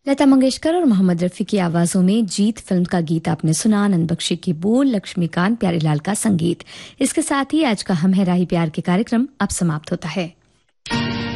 लता मंगेशकर और मोहम्मद रफ़ी की आवाज़ों में जीत फिल्म का गीत आपने सुना। आनंद बख्शी के बोल, लक्ष्मीकांत प्यारेलाल का संगीत। इसके साथ ही आज का हम है राही प्यार के कार्यक्रम अब समाप्त होता है।